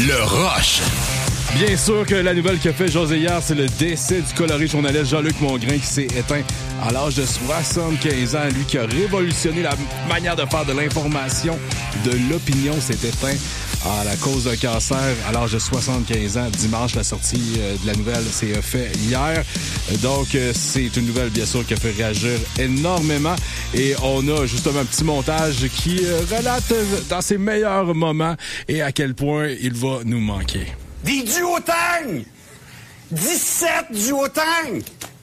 Le Rush. Bien sûr que la nouvelle qu'a fait José hier, c'est le décès du coloré journaliste Jean-Luc Mongrain qui s'est éteint à l'âge de 75 ans. Lui qui a révolutionné la manière de faire de l'information, de l'opinion, s'est éteint à la cause d'un cancer à l'âge de 75 ans. Dimanche, la sortie de la nouvelle s'est faite hier. Donc, c'est une nouvelle, bien sûr, qui a fait réagir énormément. Et on a justement un petit montage qui relate dans ses meilleurs moments et à quel point il va nous manquer. Des duotangs! 17 duotangs!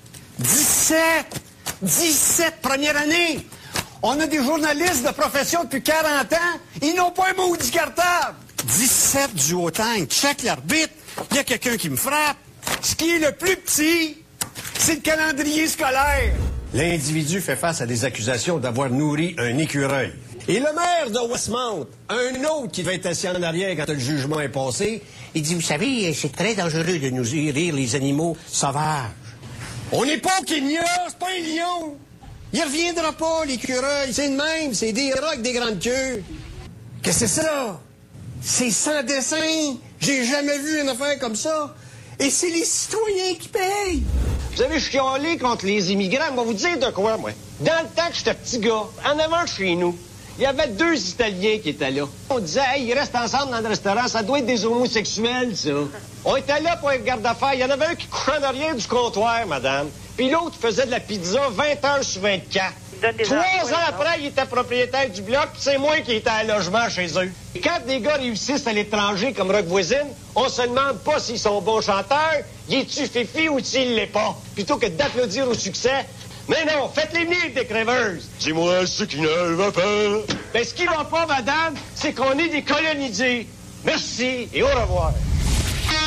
17 première année! On a des journalistes de profession depuis 40 ans, ils n'ont pas un maudit cartable! 17 duotangs, check l'arbitre, il y a quelqu'un qui me frappe. Ce qui est le plus petit, c'est le calendrier scolaire. L'individu fait face à des accusations d'avoir nourri un écureuil. Et le maire de Westmount, un autre qui devait être assis en arrière quand le jugement est passé, il dit, vous savez, c'est très dangereux de nous nourrir les animaux sauvages. On n'est pas au Kenya, c'est pas un lion. Il reviendra pas, l'écureuil. C'est le même, c'est des rats avec des grandes queues. Qu'est-ce que c'est ça? C'est sans dessin. J'ai jamais vu une affaire comme ça. Et c'est les citoyens qui payent. Vous avez chialé contre les immigrants. Moi, vous dire de quoi, moi? Dans le temps que j'étais petit gars, en avant de chez nous, il y avait 2 Italiens qui étaient là. On disait, hey, ils restent ensemble dans le restaurant, ça doit être des homosexuels, ça. On était là pour être garde-affaires. Il y en avait un qui couchait en arrière du comptoir, madame. Puis l'autre faisait de la pizza 20 heures sur 24. 3 ans après, il était propriétaire du bloc, puis c'est moi qui étais à logement chez eux. Et quand des gars réussissent à l'étranger comme Rock Voisine, on se demande pas s'ils sont bons chanteurs, y est-tu fifi ou s'il l'est pas. Plutôt que d'applaudir au succès, mais non, faites-les venir des crèveuses. Dis-moi ce qui ne va pas. Ben, ce qui va pas, madame, c'est qu'on est des colonisés. Merci et au revoir.